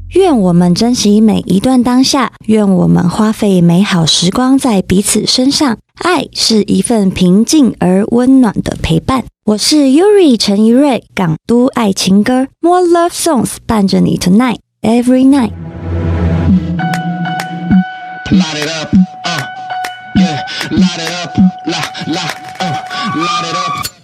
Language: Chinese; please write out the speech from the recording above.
愿我们珍惜每一段当下，愿我们花费美好时光在彼此身上。爱是一份平静而温暖的陪伴。我是 Yuri 陈怡瑞，港都爱情歌 More Love Songs 伴着你 Tonight Every Night。 Light it up, yeah, light it up, light it